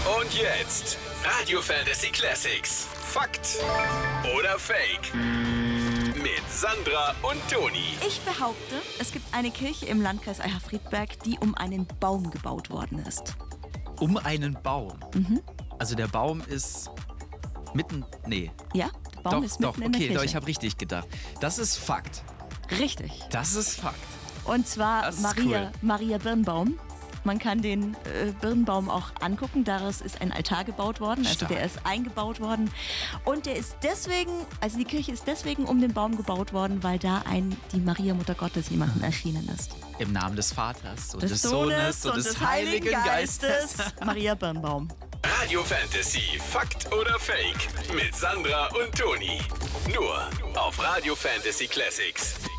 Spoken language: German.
Und jetzt Radio Fantasy Classics. Fakt oder Fake? Mit Sandra und Toni. Ich behaupte, es gibt eine Kirche im Landkreis Eicher-Friedberg, die um einen Baum gebaut worden ist. Um einen Baum? Also der Baum ist mitten... Nee. Ja, der Baum ist mitten in der Kirche. Doch, ich habe richtig gedacht. Das ist Fakt. Richtig. Das ist Fakt. Und zwar Das ist Maria Birnbaum. Man kann den Birnbaum auch angucken. Daraus ist ein Altar gebaut worden. Also Stark. der ist eingebaut worden. Und der ist deswegen, also die Kirche ist deswegen um den Baum gebaut worden, weil da die Maria Mutter Gottes jemandem erschienen ist. Im Namen des Vaters und Des Sohnes und des Heiligen Geistes. Maria Birnbaum. Radio Fantasy. Fakt oder Fake? Mit Sandra und Toni. Nur auf Radio Fantasy Classics.